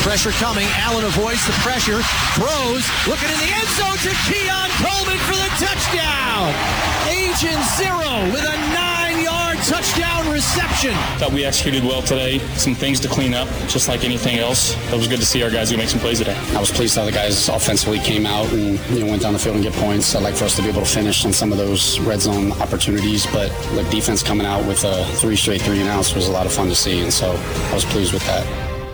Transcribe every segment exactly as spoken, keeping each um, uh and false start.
Pressure coming. Allen avoids the pressure. Throws. Looking in the end zone to Keon Coleman for the touchdown. Agent Zero with a nine-yard touchdown reception. Thought we executed well today. Some things to clean up, just like anything else. It was good to see our guys who make some plays today. I was pleased how the guys offensively came out and you know went down the field and get points. I'd like for us to be able to finish on some of those red zone opportunities, but like defense coming out with a three straight three and outs was a lot of fun to see, and so I was pleased with that.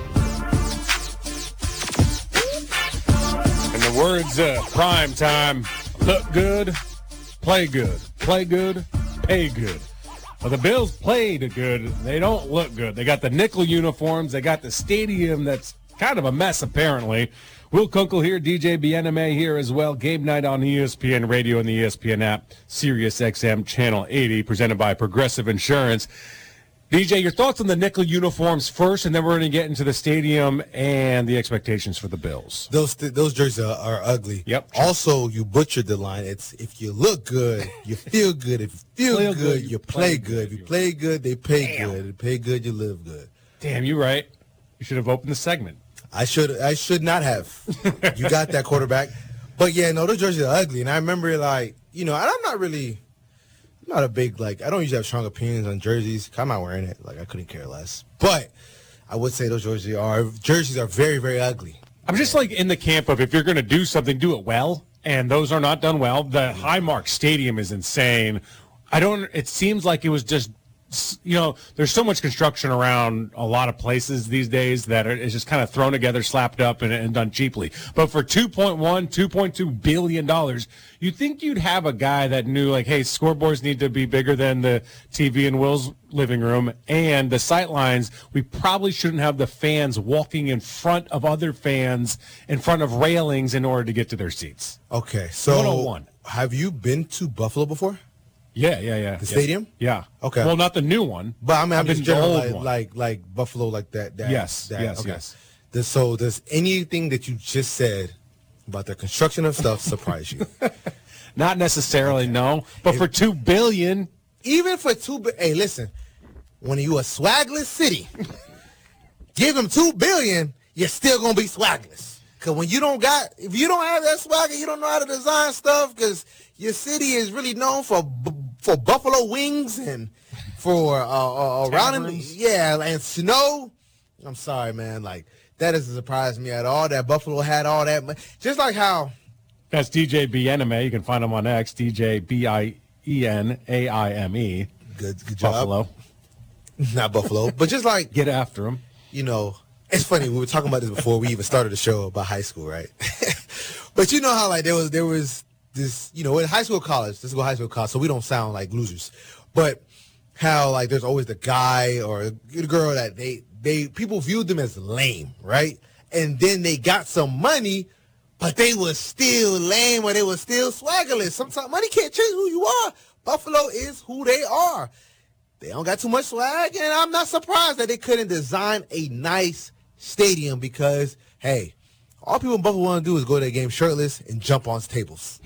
In the words of prime time, look good, play good, play good, pay good. Well, the Bills played good. They don't look good. They got the nickel uniforms. They got the stadium that's kind of a mess, apparently. Will Kunkel here, D J Bieneme here as well. Game night on E S P N Radio and the E S P N app, Sirius X M Channel eighty, presented by Progressive Insurance. D J, your thoughts on the nickel uniforms first, and then we're going to get into the stadium and the expectations for the Bills. Those those jerseys are, are ugly. Yep. Also, you butchered the line. It's if you look good, you feel good. If you feel Play good, good, you you play play good. good. If you play good, they pay Damn. good. If you pay good, you live good. Damn, you're right. You should have opened the segment. I should I should not have. You got that, quarterback. But yeah, no, those jerseys are ugly. And I remember, like, you know, and I'm not really, I'm not a big, like, I don't usually have strong opinions on jerseys. I'm not wearing it. Like, I couldn't care less. But I would say those jerseys are jerseys are very, very ugly. I'm just like in the camp of if you're going to do something, do it well. And those are not done well. The Highmark Stadium is insane. I don't, it seems like it was just, you know, there's so much construction around a lot of places these days that it's just kind of thrown together, slapped up, and, and done cheaply. But for two point one, two point two billion dollars, you'd think you'd have a guy that knew, like, hey, scoreboards need to be bigger than the T V in Will's living room, and the sight lines, we probably shouldn't have the fans walking in front of other fans in front of railings in order to get to their seats. Okay, so one oh one. Have you been to Buffalo before? Yeah, yeah, yeah. The stadium? Yeah. Okay. Well, not the new one. But I mean, I'm I've just been to the general, old like, one. like like Buffalo, like that. that Yes, that, yes, okay. yes. Does, so does anything that you just said about the construction of stuff surprise you? Not necessarily, no. But If- for two billion, Even for two, bi- hey, listen, when you a swagless city, give them two billion, you're still gonna be swagless. Cause when you don't got, if you don't have that swagger, you don't know how to design stuff. Cause your city is really known for b- for buffalo wings and for uh, uh around in the, Taverns. yeah, and snow. I'm sorry, man. Like that doesn't surprise me at all. That Buffalo had all that, mo- just like how. that's D J Bieneme. You can find him on X, D J B I E N A I M E. Good, good job. Buffalo. Not Buffalo, but just like, Get after him. you know, it's funny. We were talking about this before we even started the show about high school, right? But you know how like there was there was this, you know, in high school, college. Let's go high school, college, so we don't sound like losers. But how like there's always the guy or the girl that they they people viewed them as lame, right? And then they got some money, but they was still lame or they was still swaggerless. Sometimes money can't change who you are. Buffalo is who they are. They don't got too much swag, and I'm not surprised that they couldn't design a nice stadium because, hey, all people in Buffalo want to do is go to a game shirtless and jump on tables.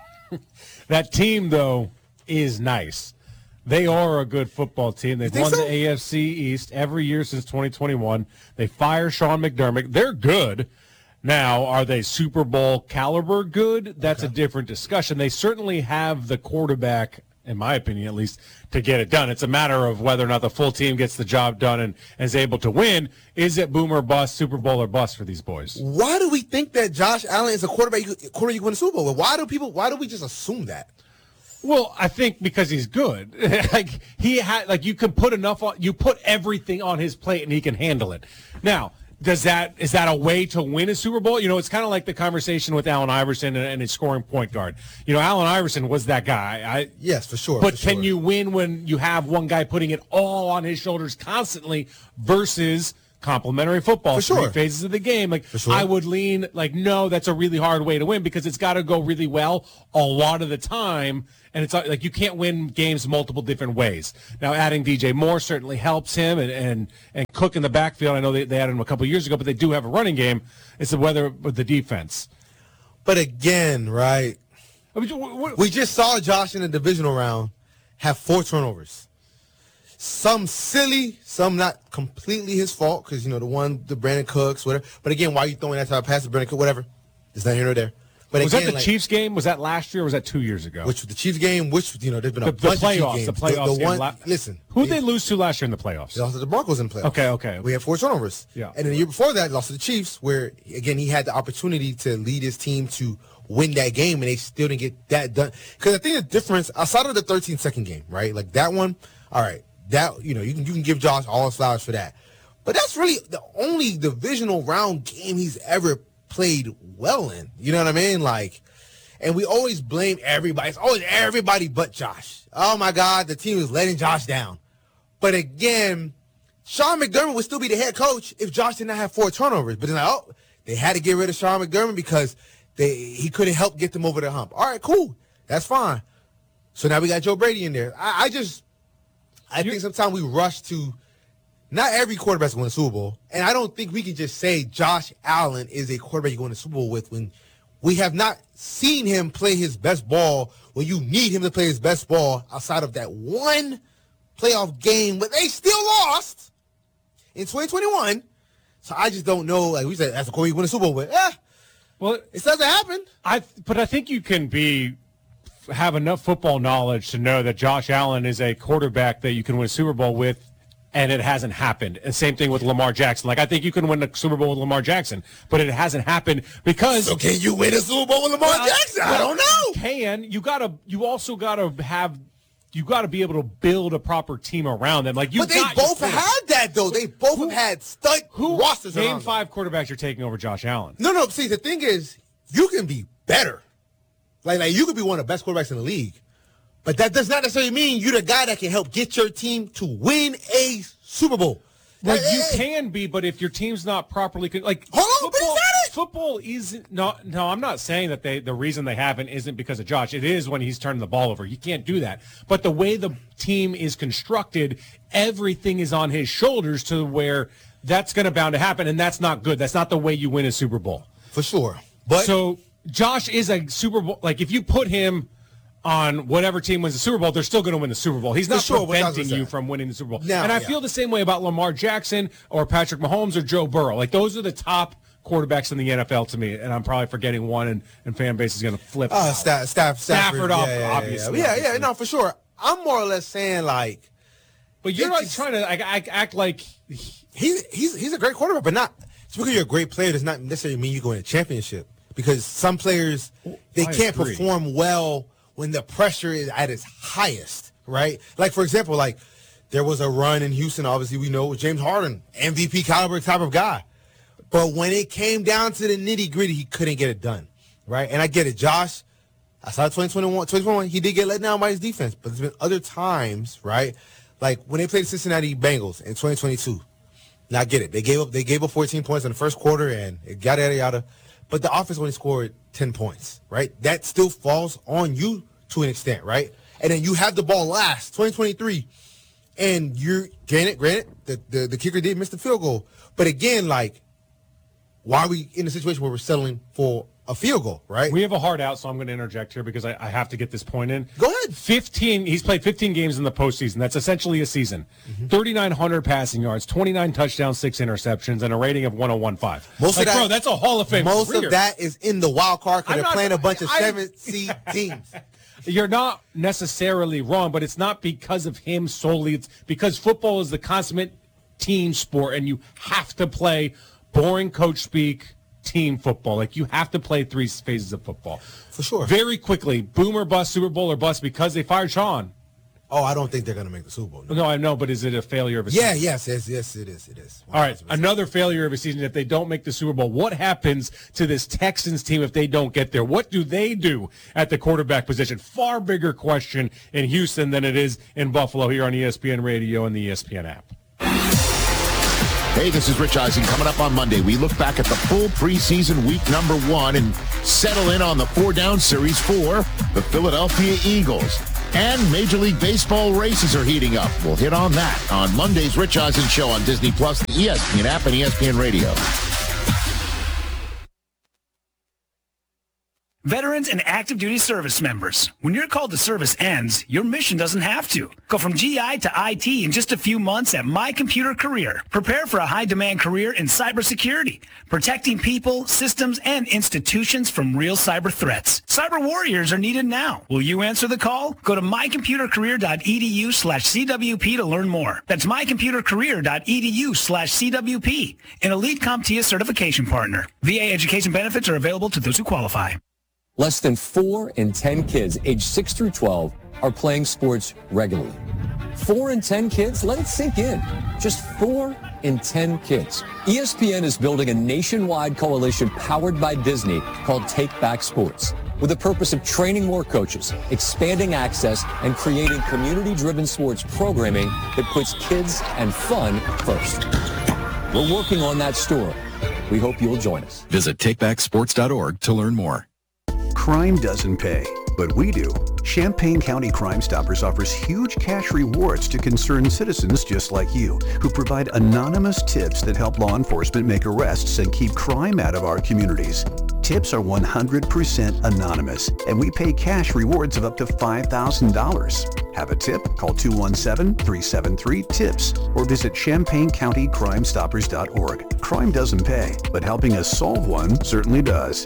That team, though, is nice. They are a good football team. They've think won so? the A F C East every year since twenty twenty-one. They fire Sean McDermott. They're good. Now, are they Super Bowl caliber good? That's Okay. a different discussion. They certainly have the quarterback, in my opinion at least, to get it done. It's a matter of whether or not the full team gets the job done and, and is able to win. Is it boom or bust, Super Bowl or bust for these boys? Why do we think that Josh Allen is a quarterback? You, quarterback you win the Super Bowl with? Why do people? Why do we just assume that? Well, I think because he's good. Like he had, like you can put enough on, you put everything on his plate and he can handle it. Now, does that is that a way to win a Super Bowl? You know, it's kind of like the conversation with Allen Iverson and, and his scoring point guard. You know, Allen Iverson was that guy. I, Yes, for sure. but for can sure. you win when you have one guy putting it all on his shoulders constantly versus complementary football, For sure. three phases of the game? Like sure. I would lean like, no, that's a really hard way to win because it's got to go really well a lot of the time. And it's like you can't win games multiple different ways. Now, adding D J Moore certainly helps him, and and, and Cook in the backfield. I know they, they added him a couple years ago, but they do have a running game. It's the weather with the defense. But again, right? I mean, what- what- We just saw Josh in the divisional round have four turnovers. Some silly, some not completely his fault because, you know, the one, the Brandon Cooks, whatever. But again, why are you throwing that type of pass to Brandon Cook, whatever? It's not here nor there. But was again, that the like, Chiefs game? Was that last year or was that two years ago? Which was the Chiefs game, which, you know, there's been a the, the bunch playoffs, of Chiefs games. the playoffs. The, the one, la- listen. Who did they lose to last year in the playoffs? They lost to the Broncos in the playoffs. Okay, okay. We had four turnovers. Yeah. And then the year before that, they lost to the Chiefs, where, again, he had the opportunity to lead his team to win that game, and they still didn't get that done. Because I think the difference, outside of the thirteen-second game, right, like that one, all right, that, you know, you can you can give Josh all his flowers for that. But that's really the only divisional round game he's ever played well in. You know what I mean? Like, and we always blame everybody. It's always everybody but Josh. Oh, my God, the team is letting Josh down. But again, Sean McDermott would still be the head coach if Josh did not have four turnovers. But then, like, oh, they had to get rid of Sean McDermott because they he couldn't help get them over the hump. All right, cool. That's fine. So now we got Joe Brady in there. I, I just, I think sometimes we rush to, not every quarterback's going to win a Super Bowl. And I don't think we can just say Josh Allen is a quarterback you're going to Super Bowl with when we have not seen him play his best ball when you need him to play his best ball outside of that one playoff game, but they still lost in twenty twenty-one. So I just don't know. Like we said, that's a quarterback you win a Super Bowl with. Eh, well, it doesn't happen. I, but I think you can be have enough football knowledge to know that Josh Allen is a quarterback that you can win a Super Bowl with. And it hasn't happened. And same thing with Lamar Jackson. Like, I think you can win a Super Bowl with Lamar Jackson, but it hasn't happened because. So can you win a Super Bowl with Lamar well, Jackson? I don't know. You can. You gotta. You also gotta have. You gotta be able to build a proper team around them. Like you. But they both had that though. They both who, have had stud who rosters. Name five quarterbacks you're taking over Josh Allen. No, no. See, the thing is, you can be better. Like, like you could be one of the best quarterbacks in the league. But that does not necessarily mean you're the guy that can help get your team to win a Super Bowl. Well, hey, you hey, can be, but if your team's not properly con- like hold on, football, but he said it. Football isn't not. No, I'm not saying that they the reason they haven't isn't because of Josh. It is when he's turning the ball over. You can't do that. But the way the team is constructed, everything is on his shoulders to where that's going to bound to happen, and that's not good. That's not the way you win a Super Bowl. For sure. But so Josh is a Super Bowl. Like if you put him on whatever team wins the Super Bowl, they're still going to win the Super Bowl. He's not sure, preventing you from winning the Super Bowl. Now, and I yeah. feel the same way about Lamar Jackson or Patrick Mahomes or Joe Burrow. Like those are the top quarterbacks in the N F L to me, and I'm probably forgetting one, and, and fan base is going to flip. Uh, Staff, Staff, Stafford, Stafford, off, yeah, yeah, obviously. Yeah, yeah, obviously. yeah, no, for sure. I'm more or less saying like, but you're it's like just, trying to like, act, act like he's he's he's a great quarterback, but not just because you're a great player does not necessarily mean you go in a championship. Because some players they I can't agree. perform well when the pressure is at its highest, right? Like, for example, like there was a run in Houston, obviously we know, with James Harden, M V P caliber type of guy. But when it came down to the nitty-gritty, he couldn't get it done, right? And I get it. Josh, I saw twenty twenty-one, twenty twenty-one, he did get let down by his defense. But there's been other times, right? Like when they played the Cincinnati Bengals in twenty twenty-two. Now, I get it. They gave up, they gave up fourteen points in the first quarter and yada, yada, yada. But the offense only scored ten points, right? That still falls on you to an extent, right? And then you have the ball last, twenty twenty-three, and you're, granted, granted, the, the, the kicker did miss the field goal. But again, like, why are we in a situation where we're settling for a field goal, right? we have a hard out, so I'm going to interject here because I, I have to get this point in. Go ahead. fifteen, he's played fifteen games in the postseason. That's essentially a season. Mm-hmm. thirty-nine hundred passing yards, twenty-nine touchdowns, six interceptions, and a rating of one oh one point five. Most like, of that, bro, that's a Hall of Fame Most career. of that is in the wild card because I'm they're not- playing a bunch of I- seven-seed teams. You're not necessarily wrong, but it's not because of him solely. It's because football is the consummate team sport, and you have to play boring coach speak team football. Like, you have to play three phases of football. For sure. Very quickly, boom or bust, Super Bowl or bust, because they fired Sean. Oh, I don't think they're going to make the Super Bowl. No. No, I know, but is it a failure of a Yeah, season? yes, yes, yes, it is. It is. All right, another failure of a season if they don't make the Super Bowl. What happens to this Texans team if they don't get there? What do they do at the quarterback position? Far bigger question in Houston than it is in Buffalo here on E S P N Radio and the E S P N app. Hey, this is Rich Eisen. Coming up on Monday, we look back at the full preseason week number one and settle in on the four-down series for the Philadelphia Eagles. And Major League Baseball races are heating up. We'll hit on that on Monday's Rich Eisen Show on Disney Plus, the E S P N app, and E S P N Radio. Veterans and active duty service members, when your call to service ends, your mission doesn't have to. Go from G I to I T in just a few months at My Computer Career. Prepare for a high-demand career in cybersecurity, protecting people, systems, and institutions from real cyber threats. Cyber warriors are needed now. Will you answer the call? Go to mycomputercareer.edu slash CWP to learn more. That's mycomputercareer.edu slash CWP, an elite CompTIA certification partner. V A education benefits are available to those who qualify. Less than four in ten kids aged six through twelve are playing sports regularly. Four in ten kids? Let it sink in. Just four in ten kids. E S P N is building a nationwide coalition powered by Disney called Take Back Sports, with the purpose of training more coaches, expanding access, and creating community-driven sports programming that puts kids and fun first. We're working on that story. We hope you'll join us. Visit take back sports dot org to learn more. Crime doesn't pay, but we do. Champaign County Crime Stoppers offers huge cash rewards to concerned citizens just like you, who provide anonymous tips that help law enforcement make arrests and keep crime out of our communities. Tips are one hundred percent anonymous, and we pay cash rewards of up to five thousand dollars. Have a tip? Call two one seven, three seven three, TIPS or visit champaign county crime stoppers dot org. Crime doesn't pay, but helping us solve one certainly does.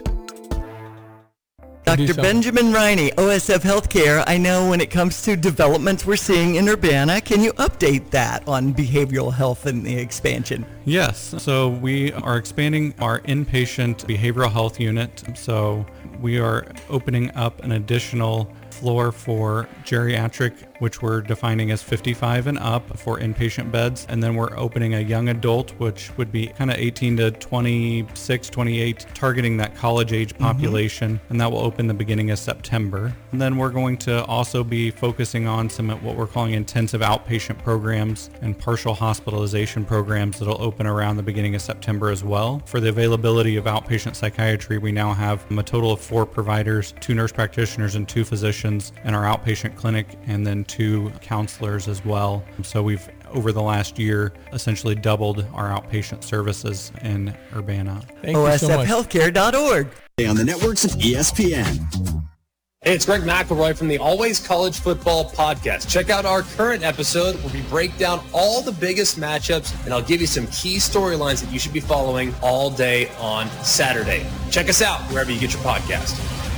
Doctor Benjamin Riney, O S F Healthcare. I know when it comes to developments we're seeing in Urbana, can you update that on behavioral health and the expansion? Yes. So we are expanding our inpatient behavioral health unit. So we are opening up an additional floor for geriatric, which we're defining as fifty-five and up for inpatient beds. And then we're opening a young adult, which would be kind of eighteen to twenty-six, twenty-eight, targeting that college age population. Mm-hmm. And that will open the beginning of September. And then we're going to also be focusing on some of what we're calling intensive outpatient programs and partial hospitalization programs that'll open around the beginning of September as well. For the availability of outpatient psychiatry, we now have a total of four providers, two nurse practitioners and two physicians in our outpatient clinic, and then two counselors as well. So we've, over the last year, essentially doubled our outpatient services in Urbana. O S F healthcare dot org. On the networks of E S P N. Hey, it's Greg McElroy from the Always College Football Podcast. Check out our current episode where we break down all the biggest matchups, and I'll give you some key storylines that you should be following all day on Saturday. Check us out wherever you get your podcast.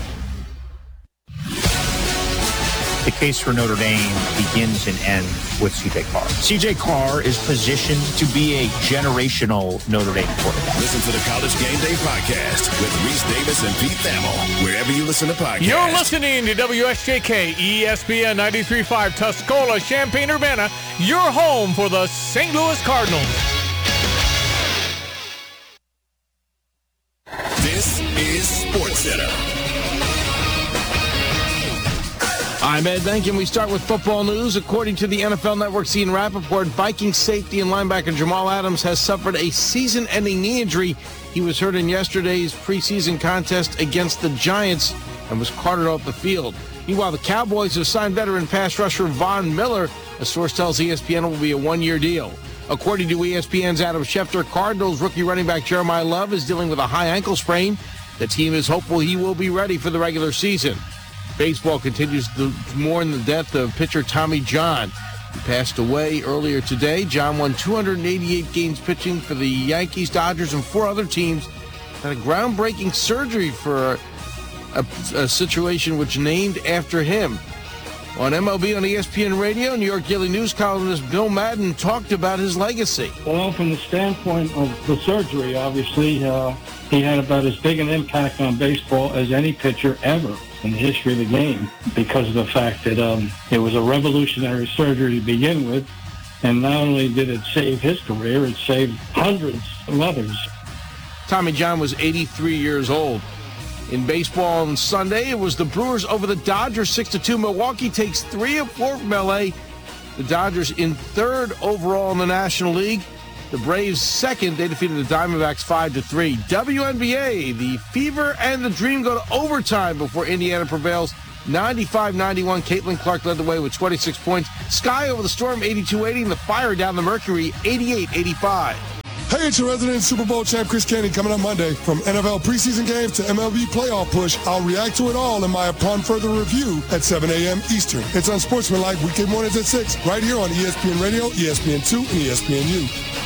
The case for Notre Dame begins and ends with C J Carr. C J Carr is positioned to be a generational Notre Dame quarterback. Listen to the College Game Day Podcast with Reese Davis and Pete Thamel, wherever you listen to podcasts. You're listening to W S J K E S P N ninety-three point five Tuscola, Champaign-Urbana, your home for the Saint Louis Cardinals. This is SportsCenter. I'm Ed Benk, and we start with football news. According to the N F L Network's Ian Rappaport, Vikings safety and linebacker Jamal Adams has suffered a season-ending knee injury. He was hurt in yesterday's preseason contest against the Giants and was carted off the field. Meanwhile, the Cowboys have signed veteran pass rusher Von Miller. A source tells E S P N it will be a one-year deal. According to E S P N's Adam Schefter, Cardinals rookie running back Jeremiah Love is dealing with a high ankle sprain. The team is hopeful he will be ready for the regular season. Baseball continues to mourn the death of pitcher Tommy John. He passed away earlier today. John won two hundred eighty-eight games pitching for the Yankees, Dodgers, and four other teams. Had a groundbreaking surgery for a, a, a situation which named after him. On M L B on E S P N Radio, New York Daily News columnist Bill Madden talked about his legacy. Well, from the standpoint of the surgery, obviously, uh, he had about as big an impact on baseball as any pitcher ever in the history of the game, because of the fact that um, it was a revolutionary surgery to begin with, and not only did it save his career, it saved hundreds of others. Tommy John was eighty-three years old. In baseball on Sunday, it was the Brewers over the Dodgers six to two. Milwaukee takes three of four from L A. The Dodgers in third overall in the National League. The Braves second. They defeated the Diamondbacks five to three. W N B A, the Fever and the Dream go to overtime before Indiana prevails ninety-five ninety-one. Caitlin Clark led the way with twenty-six points. Sky over the Storm eighty-two eighty, and the Fire down the Mercury eighty-eight eighty-five. Hey, it's your resident Super Bowl champ Chris Canty coming up Monday. From N F L preseason games to M L B playoff push, I'll react to it all in my Upon Further Review at seven a.m. Eastern. It's on Sportsmanlike weekday mornings at six, right here on E S P N Radio, E S P N two, and E S P N U.